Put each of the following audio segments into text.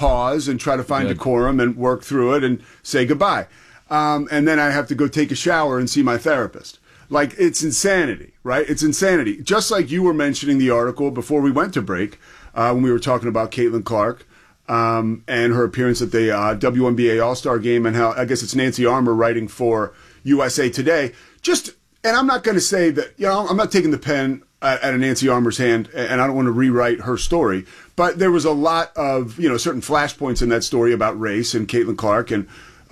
pause and try to find decorum and work through it and say goodbye. And then I have to go take a shower and see my therapist. Like, it's insanity, right? It's insanity. Just like you were mentioning the article before we went to break, when we were talking about Caitlin Clark and her appearance at the WNBA All-Star Game, and how, I guess it's Nancy Armour writing for USA Today. And I'm not going to say that, I'm not taking the pen at a Nancy Armour's hand, and I don't want to rewrite her story. But there was a lot of, certain flashpoints in that story about race and Caitlin Clark and,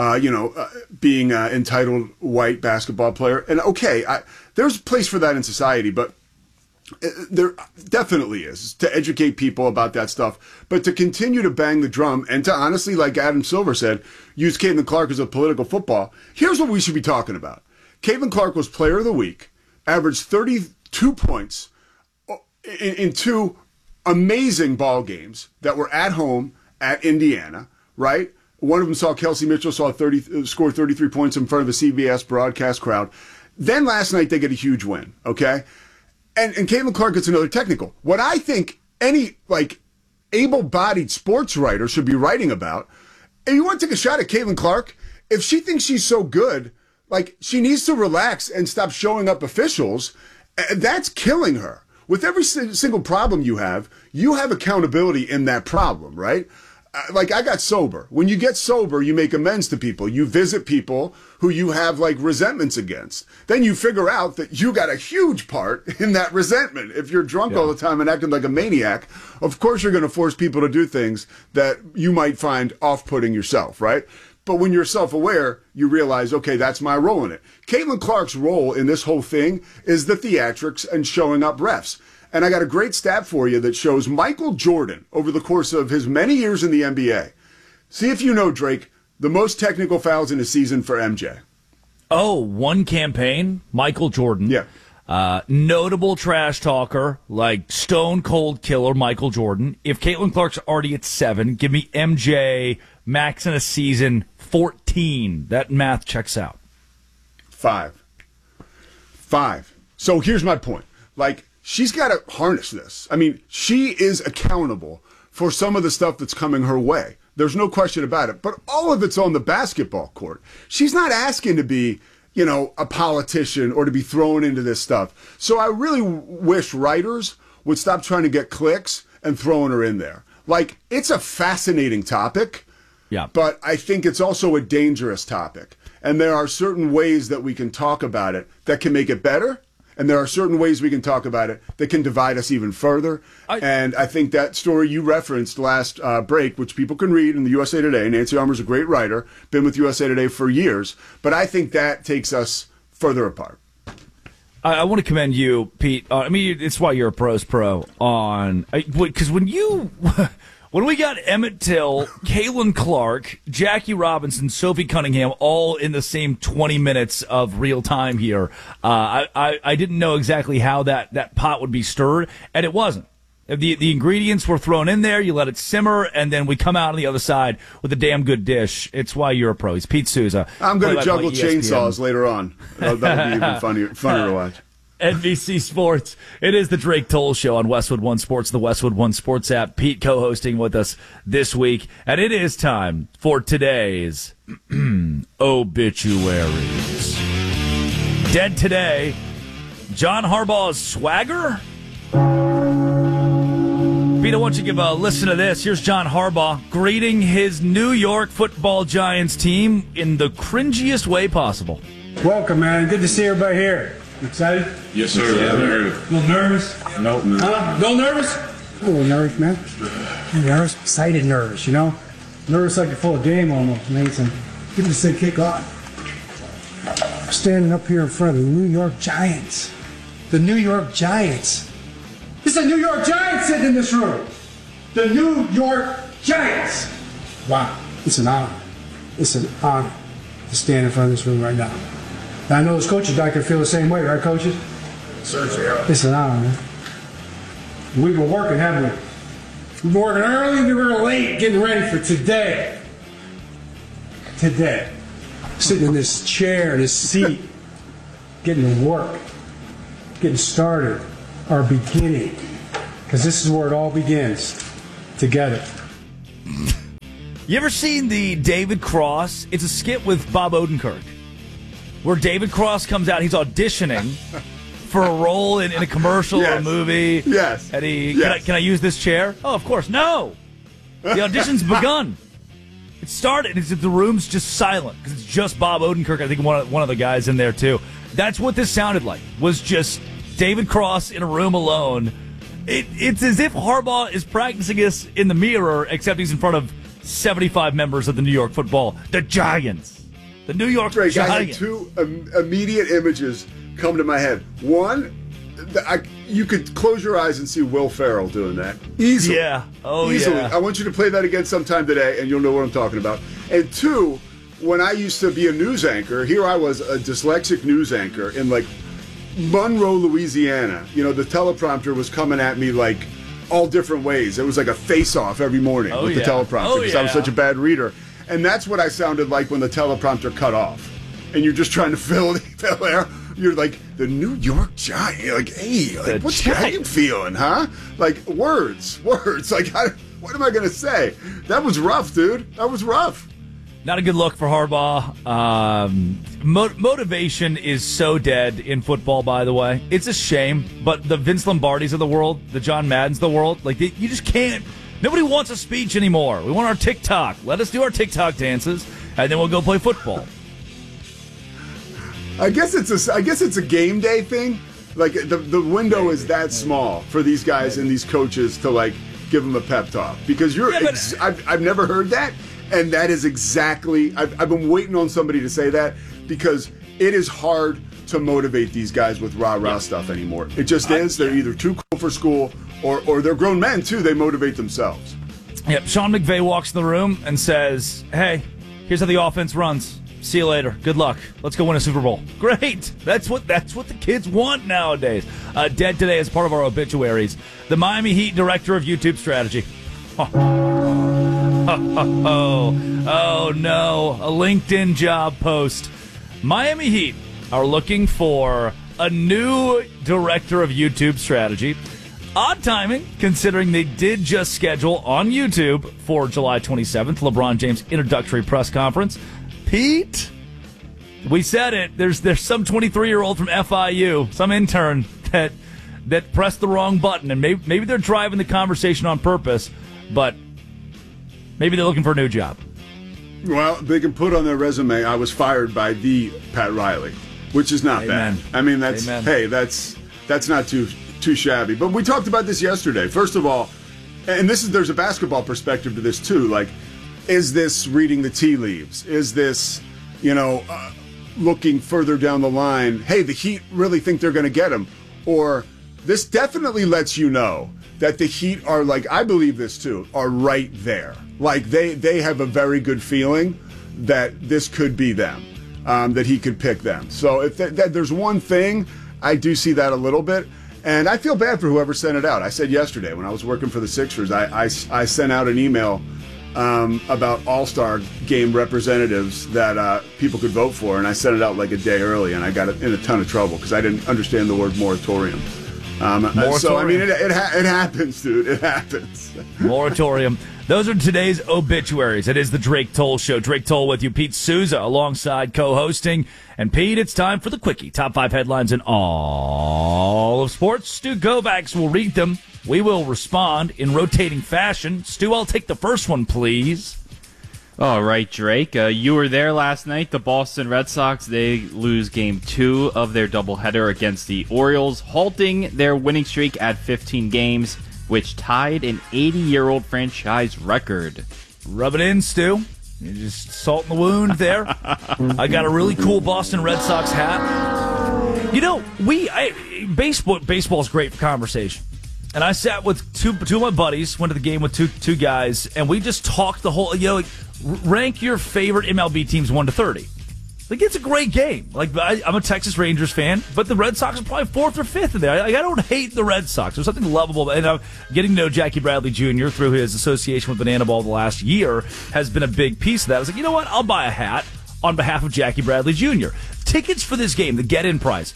being an entitled white basketball player. And okay, there's a place for that in society, but there definitely is, to educate people about that stuff. But to continue to bang the drum and to honestly, like Adam Silver said, use Caitlin Clark as a political football, here's what we should be talking about. Caitlin Clark was Player of the Week, averaged 32 points in two amazing ball games that were at home at Indiana, right? One of them saw Kelsey Mitchell score 33 points in front of a CBS broadcast crowd. Then last night they get a huge win, okay? And Caitlin Clark gets another technical. What I think any able-bodied sports writer should be writing about, and you want to take a shot at Caitlin Clark, if she thinks she's so good, she needs to relax and stop showing up officials. That's killing her. With every single problem you have accountability in that problem, right? I got sober. When you get sober, you make amends to people. You visit people who you have resentments against. Then you figure out that you got a huge part in that resentment. If you're drunk all the time and acting like a maniac, of course you're going to force people to do things that you might find off-putting yourself, right? But when you're self-aware, you realize, okay, that's my role in it. Caitlin Clark's role in this whole thing is the theatrics and showing up refs. And I got a great stat for you that shows Michael Jordan, over the course of his many years in the NBA. See if you know, Drake, the most technical fouls in a season for MJ. Oh, one campaign, Michael Jordan. Yeah. Notable trash talker, like stone cold killer Michael Jordan. If Caitlin Clark's already at 7, give me MJ max in a season 14. That math checks out. 5. So here's my point. She's got to harness this. I mean, she is accountable for some of the stuff that's coming her way. There's no question about it. But all of it's on the basketball court. She's not asking to be, a politician or to be thrown into this stuff. So I really wish writers would stop trying to get clicks and throwing her in there. It's a fascinating topic, but I think it's also a dangerous topic. And there are certain ways that we can talk about it that can make it better. And there are certain ways we can talk about it that can divide us even further. And I think that story you referenced last break, which people can read in the USA Today, Nancy Armour's a great writer, been with USA Today for years, but I think that takes us further apart. I want to commend you, Pete. It's why you're a pro's pro on, because when we got Emmett Till, Caitlin Clark, Jackie Robinson, Sophie Cunningham, all in the same 20 minutes of real time here, I didn't know exactly how that pot would be stirred, and it wasn't. The ingredients were thrown in there, you let it simmer, and then we come out on the other side with a damn good dish. It's why you're a pro. He's Pete Souza. I'm going to juggle chainsaws later on. That'll be even funnier to watch. NBC Sports. It is the Drake Toll Show on Westwood One Sports, the Westwood One Sports app. Pete co-hosting with us this week. And it is time for today's obituaries. Dead today, John Harbaugh's swagger. Pete, I want you to give a listen to this. Here's John Harbaugh greeting his New York Football Giants team in the cringiest way possible. Welcome, man. Good to see everybody here. Excited? Yes, sir. Yeah, a little nervous? Nope. Huh? A little nervous? A little nervous, man. Nervous? Excited nervous, Nervous like you're full of game almost, man. So give this thing kick off. Standing up here in front of the New York Giants. The New York Giants. It's the New York Giants sitting in this room. The New York Giants. Wow. It's an honor. It's an honor to stand in front of this room right now. And I know those coaches back there feel the same way, right, coaches? Certainly, yeah. It's an honor, man. We've been working, haven't we? We've been working early and we were late getting ready for today. Today. Sitting in this chair, this seat, getting to work, getting started, our beginning. Because this is where it all begins. Together. You ever seen the David Cross? It's a skit with Bob Odenkirk, where David Cross comes out. He's auditioning for a role in a commercial or a movie. Yes. And Yes. can I use this chair? Oh, of course. No. The audition's begun. It started. The room's just silent because it's just Bob Odenkirk. I think one of the guys in there too. That's what this sounded like. Was just David Cross in a room alone. It's as if Harbaugh is practicing this in the mirror, except he's in front of 75 members of the New York the Giants. The New York Drake, I had Giants. two immediate images come to my head. One, you could close your eyes and see Will Ferrell doing that easily. Yeah. Oh, easily. yeah. I want you to play that again sometime today, and you'll know what I'm talking about. And two, when I used to be a news anchor, here I was, a dyslexic news anchor in like Monroe, Louisiana. You know, the teleprompter was coming at me like all different ways. It was like a face-off every morning with the teleprompter because I was such a bad reader. And that's what I sounded like when the teleprompter cut off. And you're just trying to fill air. You're like, the New York Giants. You're like, hey, like, how you feeling, huh? Like, words. Like, what am I going to say? That was rough, dude. That was rough. Not a good look for Harbaugh. Motivation is so dead in football, by the way. It's a shame, but the Vince Lombardis of the world, the John Maddens of the world, like you just can't. Nobody wants a speech anymore. We want our TikTok. Let us do our TikTok dances, and then we'll go play football. I guess it's a game day thing. Like the window is that small for these guys and these coaches to like give them a pep talk because I've never heard that. And that is exactly, I've been waiting on somebody to say that because it is hard to motivate these guys with rah-rah stuff anymore. It just is. They're either too cool for school or they're grown men, too. They motivate themselves. Yep. Sean McVay walks in the room and says, hey, here's how the offense runs. See you later. Good luck. Let's go win a Super Bowl. Great. That's what the kids want nowadays. Dead today as part of our obituaries. The Miami Heat director of YouTube strategy. Oh no, a LinkedIn job post. Miami Heat are looking for a new director of YouTube strategy. Odd timing, considering they did just schedule on YouTube for July 27th, LeBron James' introductory press conference. Pete, we said it. There's some 23-year-old from FIU, some intern that pressed the wrong button, and maybe they're driving the conversation on purpose, but maybe they're looking for a new job. Well, they can put on their resume, I was fired by the Pat Riley, which is not bad. I mean, that's not too shabby. But we talked about this yesterday. First of all, and there's a basketball perspective to this too. Like, is this reading the tea leaves? Is this, looking further down the line? Hey, the Heat really think they're going to get him, or this definitely lets you know that the Heat are, like, I believe this too, are right there. Like, they have a very good feeling that this could be them, that he could pick them. So if there's one thing, I do see that a little bit. And I feel bad for whoever sent it out. I said yesterday when I was working for the Sixers, I sent out an email about All-Star game representatives that people could vote for, and I sent it out like a day early, and I got in a ton of trouble because I didn't understand the word moratorium. So, I mean, it happens, dude. It happens. Moratorium. Those are today's obituaries. It is the Drake Toll Show. Drake Toll with you. Pete Souza alongside co-hosting. And Pete, it's time for the Quickie. Top 5 headlines in all of sports. Stu Kovacs will read them. We will respond in rotating fashion. Stu, I'll take the first one, please. All right, Drake. You were there last night. The Boston Red Sox, they lose Game 2 of their doubleheader against the Orioles, halting their winning streak at 15 games, which tied an 80-year-old franchise record. Rub it in, Stu. You're just salting the wound there. I got a really cool Boston Red Sox hat. You know, baseball's great for conversation. And I sat with two of my buddies, went to the game with two guys, and we just talked the whole, rank your favorite MLB teams 1 to 30. Like, it's a great game. Like, I'm a Texas Rangers fan, but the Red Sox are probably 4th or 5th in there. I don't hate the Red Sox. There's something lovable. And I'm getting to know Jackie Bradley Jr. through his association with Banana Ball the last year has been a big piece of that. I was like, you know what? I'll buy a hat on behalf of Jackie Bradley Jr. Tickets for this game, the get-in price,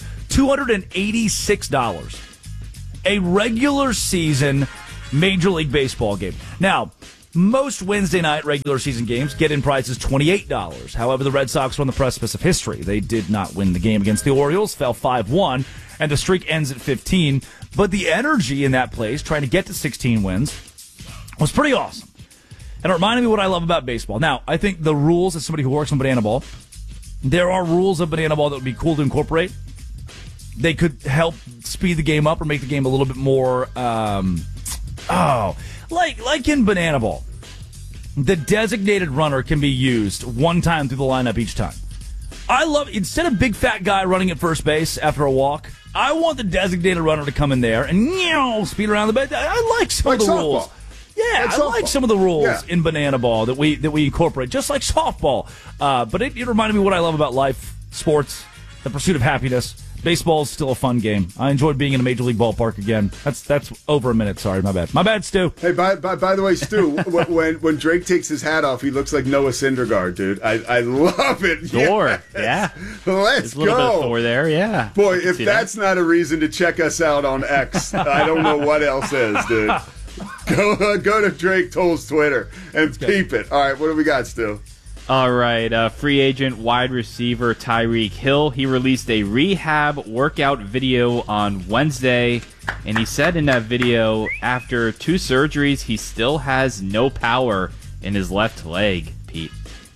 $286. A regular season Major League Baseball game. Now, Most Wednesday night regular season games get in prizes $28. However, the Red Sox were on the precipice of history. They did not win the game against the Orioles, fell 5-1, and the streak ends at 15. But the energy in that place, trying to get to 16 wins, was pretty awesome. And it reminded me what I love about baseball. Now, I think the rules, as somebody who works on banana ball, there are rules of banana ball that would be cool to incorporate. They could help speed the game up or make the game a little bit more, like in banana ball. The designated runner can be used one time through the lineup each time. I love, instead of big fat guy running at first base after a walk, I want the designated runner to come in there and speed around the base. I like some of the rules. Yeah, I like some of the rules in banana ball that we incorporate, just like softball. But it reminded me what I love about life, sports, the pursuit of happiness. Baseball is still a fun game. I enjoyed being in a major league ballpark again. That's over a minute. Sorry, my bad, Stu. Hey, by the way, Stu, when Drake takes his hat off, he looks like Noah Syndergaard, dude. I love it. Thor, yeah. Let's There's a little bit of go. Thor there, yeah. Boy, if that's not a reason to check us out on X, I don't know what else is, dude. Go to Drake Toll's Twitter and peep it. All right, what do we got, Stu? All right, free agent wide receiver Tyreek Hill. He released a rehab workout video on Wednesday, and he said in that video, after 2 surgeries, he still has no power in his left leg, Pete.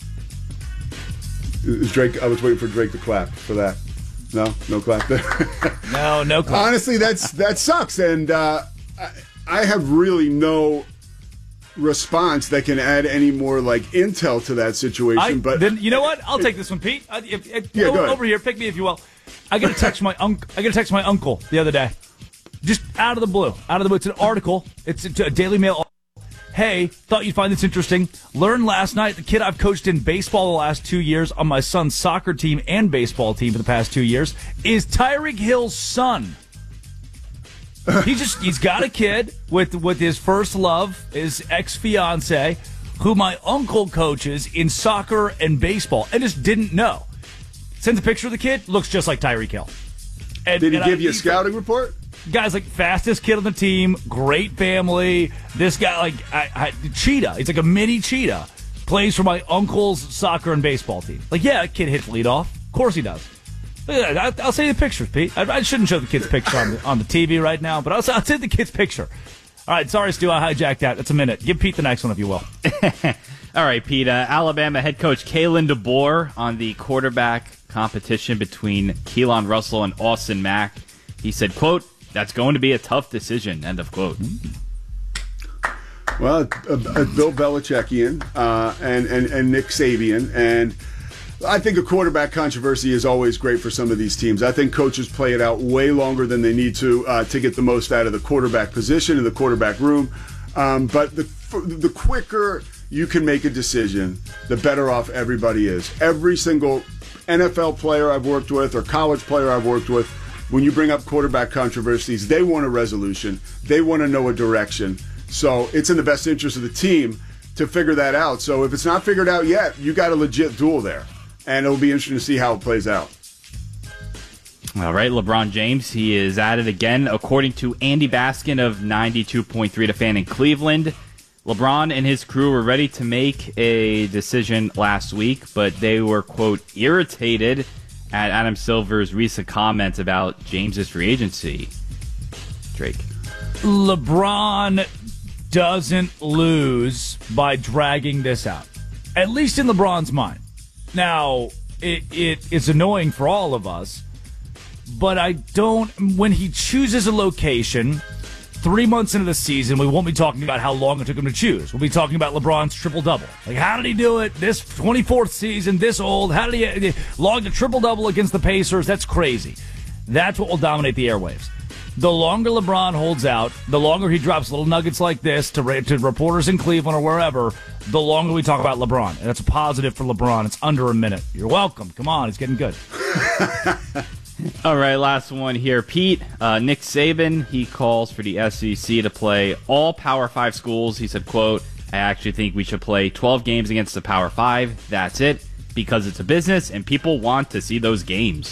Is Drake? I was waiting for Drake to clap for that. No clap there. No clap. Honestly, that sucks, and I have really no response that can add any more like intel to that situation. But then you know what? I'll take this one, Pete. Go ahead. Over here, pick me if you will. I got to text my uncle the other day, just out of the blue. It's an article. It's a Daily Mail. Hey, thought you'd find this interesting. Learned last night the kid I've coached in baseball the last 2 years on my son's soccer team and baseball team for the past 2 years is Tyreek Hill's son. He's got a kid with his first love, his ex-fiance, who my uncle coaches in soccer and baseball, and just didn't know. Sends a picture of the kid, looks just like Tyreek Hill. Did he give you a scouting report? Guy's like fastest kid on the team, great family. This guy cheetah. He's like a mini cheetah. Plays for my uncle's soccer and baseball team. Like, yeah, that kid hits leadoff. Of course he does. I'll send you the pictures, Pete. I shouldn't show the kid's picture on the TV right now, but I'll send the kid's picture. All right, sorry, Stu, I hijacked that. That's a minute. Give Pete the next one, if you will. All right, Pete. Alabama head coach Kalen DeBoer on the quarterback competition between Keelan Russell and Austin Mack. He said, quote, "That's going to be a tough decision," end of quote. Well, Bill Belichickian and Nick Sabian, and I think a quarterback controversy is always great for some of these teams. I think coaches play it out way longer than they need to get the most out of the quarterback position in the quarterback room. But the quicker you can make a decision, the better off everybody is. Every single NFL player I've worked with or college player I've worked with, when you bring up quarterback controversies, they want a resolution. They want to know a direction. So it's in the best interest of the team to figure that out. So if it's not figured out yet, you got a legit duel there. And it'll be interesting to see how it plays out. All right, LeBron James, he is at it again. According to Andy Baskin of 92.3 The Fan in Cleveland, LeBron and his crew were ready to make a decision last week, but they were, quote, irritated at Adam Silver's recent comments about James's free agency. Drake. LeBron doesn't lose by dragging this out, at least in LeBron's mind. Now, it's annoying for all of us, but I don't. When he chooses a location 3 months into the season, we won't be talking about how long it took him to choose. We'll be talking about LeBron's triple-double. Like, how did he do it? This 24th season, this old. How did he log a triple-double against the Pacers? That's crazy. That's what will dominate the airwaves. The longer LeBron holds out, the longer he drops little nuggets like this to reporters in Cleveland or wherever, the longer we talk about LeBron. And that's a positive for LeBron. It's under a minute. You're welcome. Come on. It's getting good. All right, last one here. Pete, Nick Saban, he calls for the SEC to play all Power 5 schools. He said, quote, "I actually think we should play 12 games against the Power 5. That's it, because it's a business and people want to see those games."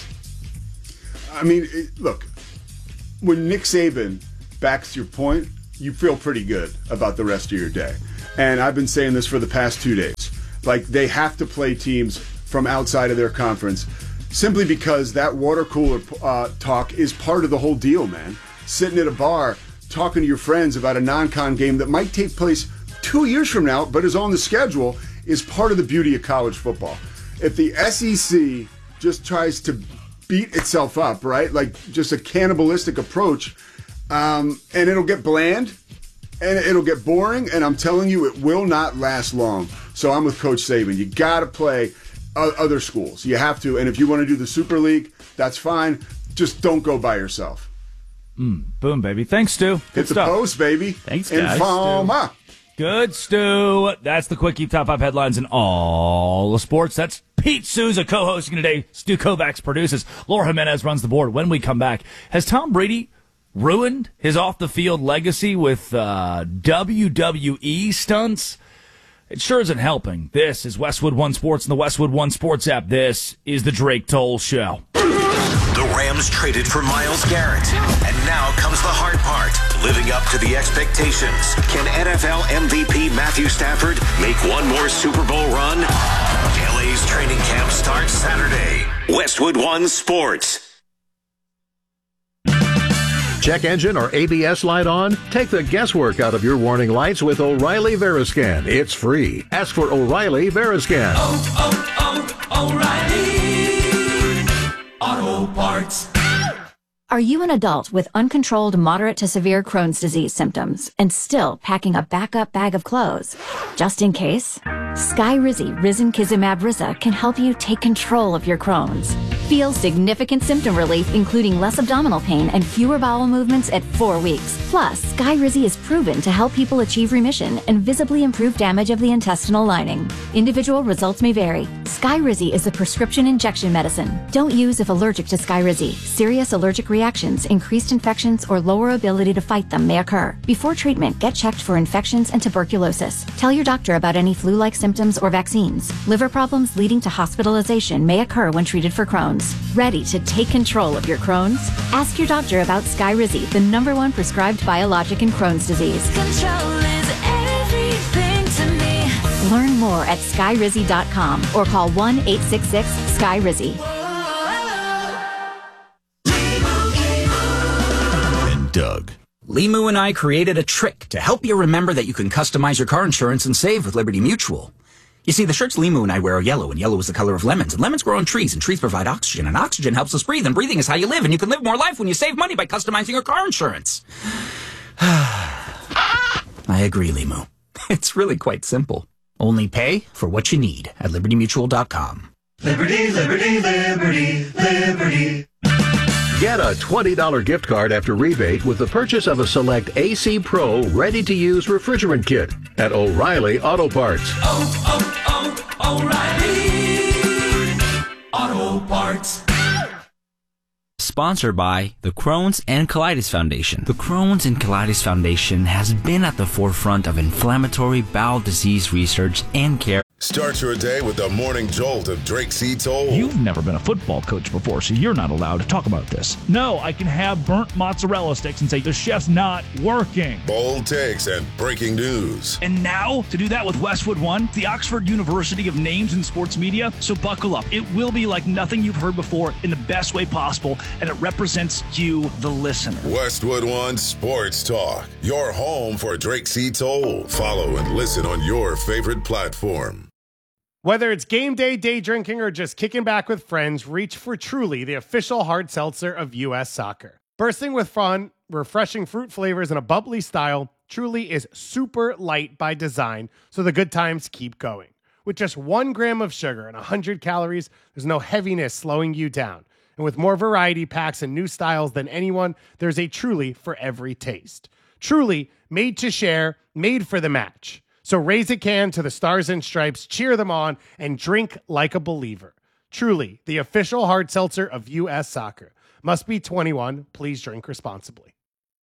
I mean, look, when Nick Saban backs your point, you feel pretty good about the rest of your day. and I've been saying this for the past 2 days. Like, they have to play teams from outside of their conference simply because that water cooler talk is part of the whole deal, man. Sitting at a bar, talking to your friends about a non-con game that might take place 2 years from now, but is on the schedule, is part of the beauty of college football. If the SEC just tries to beat itself up, right, like just a cannibalistic approach, and it'll get bland, and it'll get boring, and I'm telling you, it will not last long. So I'm with Coach Saban. You got to play other schools. You have to. And if you want to do the Super League, that's fine. Just don't go by yourself. Boom, baby. Thanks, Stu. Hit the post, baby. Thanks, guys. Informa. Good, Stu. That's the Quickie Top 5 headlines in all the sports. That's Pete Souza co-hosting today. Stu Kovacs produces. Laura Jimenez runs the board. When we come back, has Tom Brady ruined his off-the-field legacy with WWE stunts? It sure isn't helping. This is Westwood One Sports and the Westwood One Sports app. This is the Drake Toll Show. The Rams traded for Myles Garrett, and now comes the hard part, living up to the expectations. Can NFL MVP Matthew Stafford make one more Super Bowl run? LA's training camp starts Saturday. Westwood One Sports. Check engine or ABS light on? Take the guesswork out of your warning lights with O'Reilly Veriscan. It's free. Ask for O'Reilly Veriscan. O'Reilly Auto Parts. Are you an adult with uncontrolled moderate to severe Crohn's disease symptoms and still packing a backup bag of clothes? Just in case? Skyrizi Risankizumab Riza can help you take control of your Crohn's. Feel significant symptom relief, including less abdominal pain and fewer bowel movements at 4 weeks. Plus, Skyrizi is proven to help people achieve remission and visibly improve damage of the intestinal lining. Individual results may vary. Skyrizi is a prescription injection medicine. Don't use if allergic to Skyrizi. Serious allergic reactions, increased infections, or lower ability to fight them may occur. Before treatment, get checked for infections and tuberculosis. Tell your doctor about any flu-like symptoms or vaccines. Liver problems leading to hospitalization may occur when treated for Crohn's. Ready to take control of your Crohn's? Ask your doctor about Skyrizi, the #1 prescribed biologic in Crohn's disease. Control is everything to me. Learn more at skyrizi.com or call 1-866-SKYRIZI. And Doug. Limu and I created a trick to help you remember that you can customize your car insurance and save with Liberty Mutual. You see, the shirts Limu and I wear are yellow, and yellow is the color of lemons, and lemons grow on trees, and trees provide oxygen, and oxygen helps us breathe, and breathing is how you live, and you can live more life when you save money by customizing your car insurance. I agree, Limu. It's really quite simple. Only pay for what you need at libertymutual.com. Liberty, liberty, liberty, liberty. Get a $20 gift card after rebate with the purchase of a select AC Pro ready-to-use refrigerant kit at O'Reilly Auto Parts. O'Reilly Auto Parts. Sponsored by the Crohn's and Colitis Foundation. The Crohn's and Colitis Foundation has been at the forefront of inflammatory bowel disease research and care. Start your day with the morning jolt of Drake C. Toll. You've never been a football coach before, so you're not allowed to talk about this. No, I can have burnt mozzarella sticks and say the chef's not working. Bold takes and breaking news. And now, to do that with Westwood One, the Oxford University of Names in Sports Media, so buckle up. It will be like nothing you've heard before in the best way possible, and it represents you, the listener. Westwood One Sports Talk, your home for Drake C. Toll. Follow and listen on your favorite platform. Whether it's game day, day drinking, or just kicking back with friends, reach for Truly, the official hard seltzer of U.S. Soccer. Bursting with fun, refreshing fruit flavors, and a bubbly style, Truly is super light by design, so the good times keep going. With just 1 gram of sugar and 100 calories, there's no heaviness slowing you down. And with more variety packs and new styles than anyone, there's a Truly for every taste. Truly, made to share, made for the match. So raise a can to the Stars and Stripes, cheer them on, and drink like a believer. Truly, the official hard seltzer of U.S. Soccer. Must be 21. Please drink responsibly.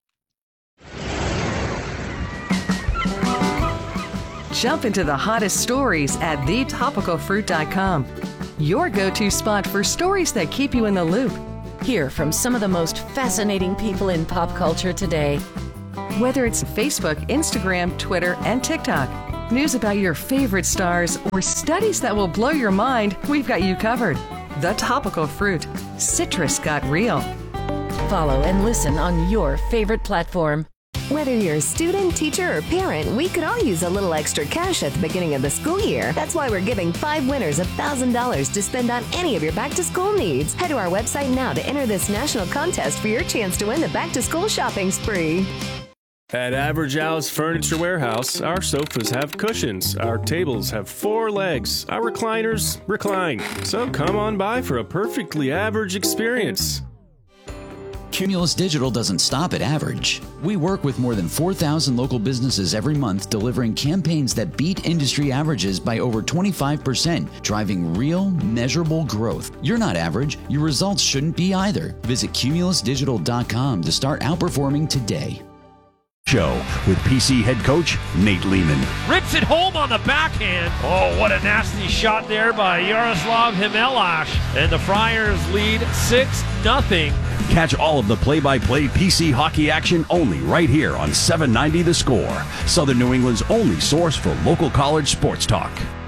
Jump into the hottest stories at thetopicalfruit.com. Your go-to spot for stories that keep you in the loop. Hear from some of the most fascinating people in pop culture today. Whether it's Facebook, Instagram, Twitter, and TikTok. news about your favorite stars, or studies that will blow your mind, we've got you covered. The Topical Fruit. Citrus got real. Follow and listen on your favorite platform. Whether you're a student, teacher, or parent, we could all use a little extra cash at the beginning of the school year. That's why we're giving 5 winners $1,000 to spend on any of your back-to-school needs. Head to our website now to enter this national contest for your chance to win the back-to-school shopping spree. At Average Al's Furniture Warehouse, our sofas have cushions, our tables have 4 legs, our recliners recline. So come on by for a perfectly average experience. Cumulus Digital doesn't stop at average. We work with more than 4,000 local businesses every month, delivering campaigns that beat industry averages by over 25%, driving real, measurable growth. You're not average. Your results shouldn't be either. Visit cumulusdigital.com to start outperforming today. Show with PC head coach Nate Lehman. Rips it home on the backhand. Oh, what a nasty shot there by Yaroslav Himelash. And the Friars lead 6-0. Catch all of the play-by-play PC hockey action only right here on 790 The Score, Southern New England's only source for local college sports talk.